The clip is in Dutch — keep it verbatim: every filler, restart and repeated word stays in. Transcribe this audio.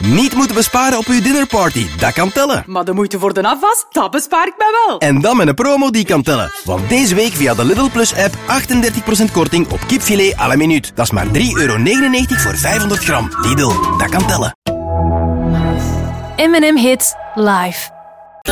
Niet moeten besparen op uw dinnerparty, dat kan tellen. Maar de moeite voor de afwas, dat bespaar ik mij wel. En dan met een promo die kan tellen. Want deze week via de Lidl Plus app achtendertig procent korting op kipfilet à la minuut. Dat is maar drie euro negenennegentig voor vijfhonderd gram. Lidl, dat kan tellen. M en M Hits live.